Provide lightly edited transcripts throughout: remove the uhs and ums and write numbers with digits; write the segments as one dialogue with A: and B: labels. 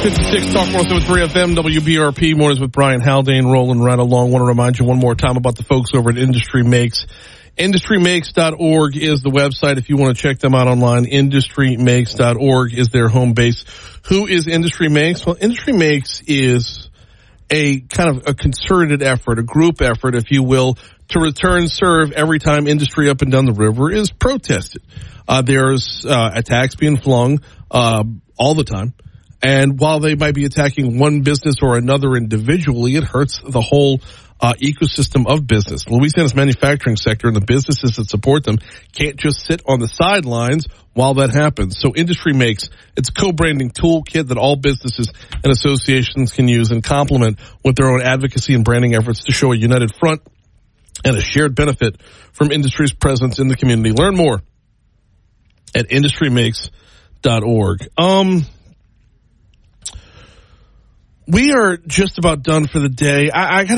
A: 6:56, Talk 107.3 FM, WBRP, mornings with Brian Haldane, rolling right along. Want to remind you one more time about the folks over at Industry Makes. IndustryMakes.org is the website if you want to check them out online. IndustryMakes.org is their home base. Who is Industry Makes? Well, Industry Makes is a kind of a concerted effort, a group effort, if you will, to return serve every time industry up and down the river is protested. There's attacks being flung all the time. And while they might be attacking one business or another individually, it hurts the whole ecosystem of business. Louisiana's manufacturing sector and the businesses that support them can't just sit on the sidelines while that happens. So Industry Makes, it's a co-branding toolkit that all businesses and associations can use and complement with their own advocacy and branding efforts to show a united front and a shared benefit from industry's presence in the community. Learn more at industrymakes.org. We are just about done for the day.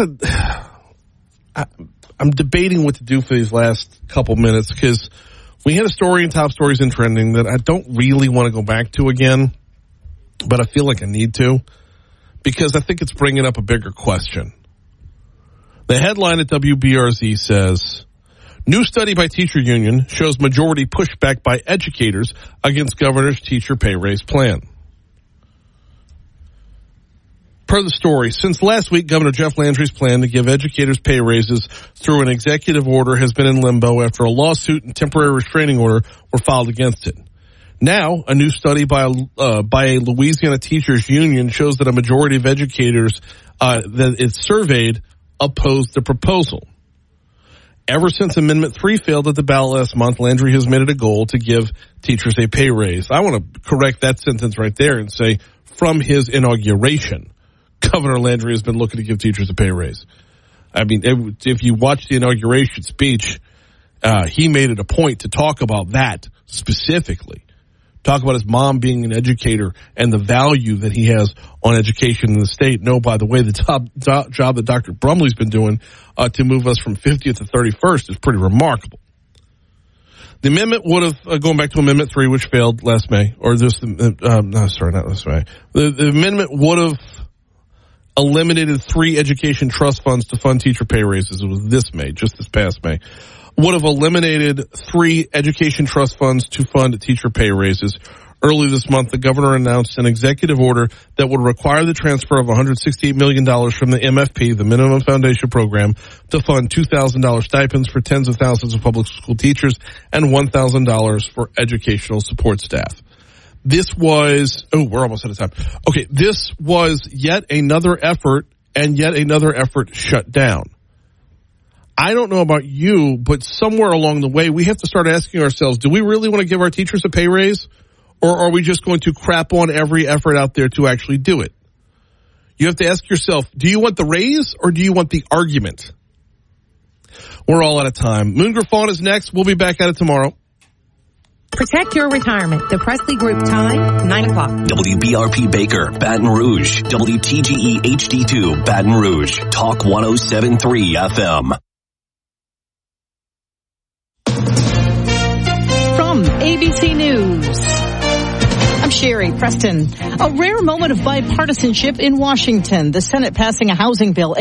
A: I'm debating what to do for these last couple minutes because we had a story in Top Stories and Trending that I don't really want to go back to again, but I feel like I need to because I think it's bringing up a bigger question. The headline at WBRZ says, new study by teacher union shows majority pushback by educators against governor's teacher pay raise plan. Per the story, since last week, Governor Jeff Landry's plan to give educators pay raises through an executive order has been in limbo after a lawsuit and temporary restraining order were filed against it. Now, a new study by a Louisiana teachers union shows that a majority of educators that it surveyed opposed the proposal. Ever since Amendment 3 failed at the ballot last month, Landry has made it a goal to give teachers a pay raise. I want to correct that sentence right there and say from his inauguration. Governor Landry has been looking to give teachers a pay raise. I mean, if you watch the inauguration speech, he made it a point to talk about that specifically. Talk about his mom being an educator and the value that he has on education in the state. No, by the way, the top job that Dr. Brumley's been doing to move us from 50th to 31st is pretty remarkable. The amendment would have, going back to Amendment 3, which failed last May, or this, not last May. The amendment would have eliminated 3 education trust funds to fund teacher pay raises. It was this May, just this past May. Would have eliminated 3 education trust funds to fund teacher pay raises. Early this month, the governor announced an executive order that would require the transfer of $168 million from the MFP, the Minimum Foundation Program, to fund $2,000 stipends for tens of thousands of public school teachers and $1,000 for educational support staff. This was, we're almost out of time. Okay, this was yet another effort shut down. I don't know about you, but somewhere along the way, we have to start asking ourselves, do we really want to give our teachers a pay raise? Or are we just going to crap on every effort out there to actually do it? You have to ask yourself, do you want the raise or do you want the argument? We're all out of time. Moon Griffon is next. We'll be back at it tomorrow.
B: Protect your retirement. The Presley Group time, 9 o'clock.
C: WBRP Baker, Baton Rouge. WTGE HD2, Baton Rouge. Talk 107.3 FM.
D: From ABC News, I'm Sherry Preston. A rare moment of bipartisanship in Washington. The Senate passing a housing bill